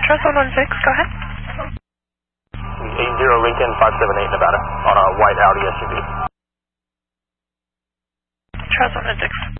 Charles 116, go ahead. 80 Lincoln 578 Nevada on a white Audi SUV. Charles 116.